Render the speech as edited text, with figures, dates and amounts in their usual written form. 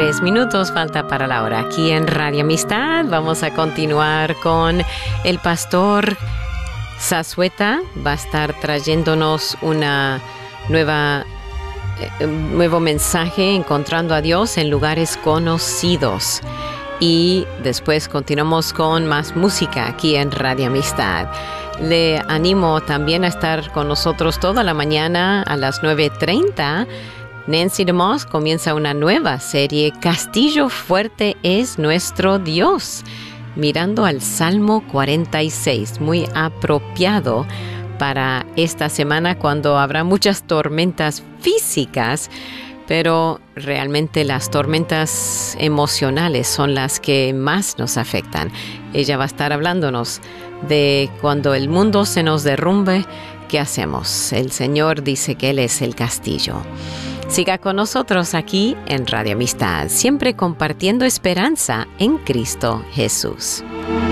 3 minutos falta para la hora. Aquí en Radio Amistad vamos a continuar con el pastor Zazueta. Va a estar trayéndonos una nuevo mensaje, encontrando a Dios en lugares conocidos. Y después continuamos con más música aquí en Radio Amistad. Le animo también a estar con nosotros toda la mañana a las 9:30. Nancy DeMoss comienza una nueva serie, Castillo Fuerte es Nuestro Dios, mirando al Salmo 46, muy apropiado para esta semana cuando habrá muchas tormentas físicas, pero realmente las tormentas emocionales son las que más nos afectan. Ella va a estar hablándonos de cuando el mundo se nos derrumbe, ¿qué hacemos? El Señor dice que Él es el castillo. Siga con nosotros aquí en Radio Amistad, siempre compartiendo esperanza en Cristo Jesús.